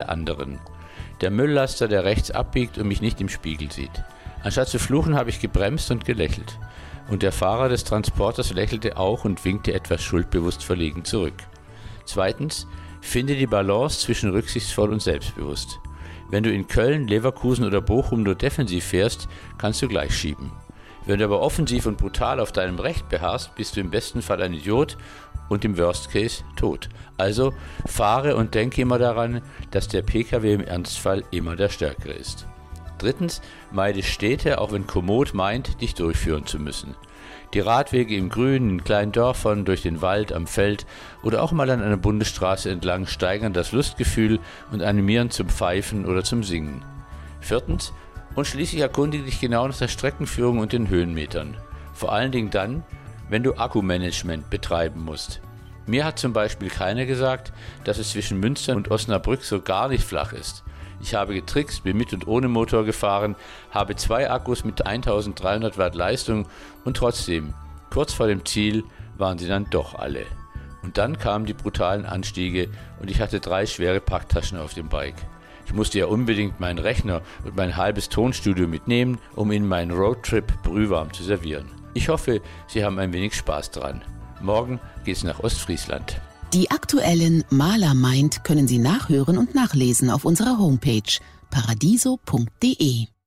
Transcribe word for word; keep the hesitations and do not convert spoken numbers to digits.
alle anderen. Der Mülllaster, der rechts abbiegt und mich nicht im Spiegel sieht. Anstatt zu fluchen, habe ich gebremst und gelächelt. Und der Fahrer des Transporters lächelte auch und winkte etwas schuldbewusst verlegen zurück. Zweitens, finde die Balance zwischen rücksichtsvoll und selbstbewusst. Wenn du in Köln, Leverkusen oder Bochum nur defensiv fährst, kannst du gleich schieben. Wenn du aber offensiv und brutal auf deinem Recht beharrst, bist du im besten Fall ein Idiot und im Worst Case tot. Also fahre und denke immer daran, dass der P K W im Ernstfall immer der Stärkere ist. Drittens, meide Städte, auch wenn Komoot meint, dich durchführen zu müssen. Die Radwege im Grün, in kleinen Dörfern, durch den Wald, am Feld oder auch mal an einer Bundesstraße entlang steigern das Lustgefühl und animieren zum Pfeifen oder zum Singen. Viertens, und schließlich erkundige dich genau nach der Streckenführung und den Höhenmetern. Vor allen Dingen dann, wenn du Akkumanagement betreiben musst. Mir hat zum Beispiel keiner gesagt, dass es zwischen Münster und Osnabrück so gar nicht flach ist. Ich habe getrickst, bin mit und ohne Motor gefahren, habe zwei Akkus mit eintausenddreihundert Watt Leistung und trotzdem, kurz vor dem Ziel, waren sie dann doch alle. Und dann kamen die brutalen Anstiege und ich hatte drei schwere Packtaschen auf dem Bike. Ich musste ja unbedingt meinen Rechner und mein halbes Tonstudio mitnehmen, um Ihnen meinen Roadtrip brühwarm zu servieren. Ich hoffe, Sie haben ein wenig Spaß dran. Morgen geht's nach Ostfriesland. Die aktuellen Maler meint können Sie nachhören und nachlesen auf unserer Homepage paradiso punkt de.